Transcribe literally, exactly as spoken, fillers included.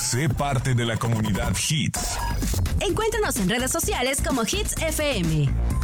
Sé parte de la comunidad Hits. Encuéntranos en redes sociales como Hits F M.